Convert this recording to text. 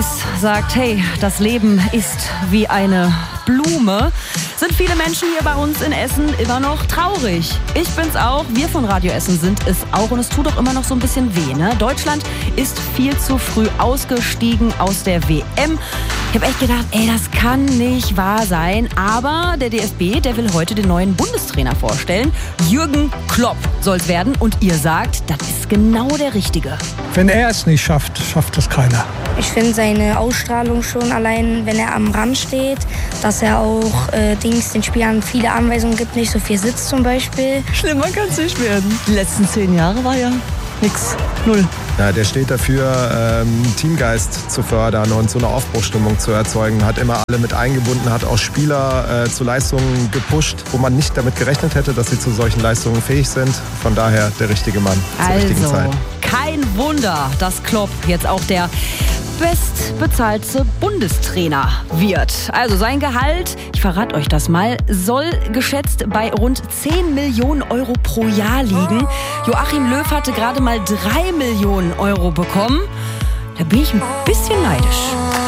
Reis sagt, hey, das Leben ist wie eine Blume, sind viele Menschen hier bei uns in Essen immer noch traurig. Ich bin's auch, wir von Radio Essen sind es auch und es tut auch immer noch so ein bisschen weh, ne? Deutschland ist viel zu früh ausgestiegen aus der WM. Ich habe echt gedacht, das kann nicht wahr sein, aber der DFB, der will heute den neuen Bundestrainer vorstellen. Jürgen Klopp soll's werden und ihr sagt, das ist genau der Richtige. Wenn er es nicht schafft, schafft es keiner. Ich finde seine Ausstrahlung schon allein, wenn er am Rand steht, dass er auch den Spielern viele Anweisungen gibt, nicht so viel sitzt zum Beispiel. Schlimmer kann es nicht werden. Die letzten 10 Jahre war ja nix, null. Ja, der steht dafür, Teamgeist zu fördern und so eine Aufbruchsstimmung zu erzeugen. Hat immer alle mit eingebunden, hat auch Spieler zu Leistungen gepusht, wo man nicht damit gerechnet hätte, dass sie zu solchen Leistungen fähig sind. Von daher der richtige Mann zur richtigen Zeit. Kein Wunder, dass Klopp jetzt auch der bestbezahlte Bundestrainer wird. Also sein Gehalt, ich verrate euch das mal, soll geschätzt bei rund 10 Millionen Euro pro Jahr liegen. Joachim Löw hatte gerade mal 3 Millionen Euro bekommen. Da bin ich ein bisschen neidisch.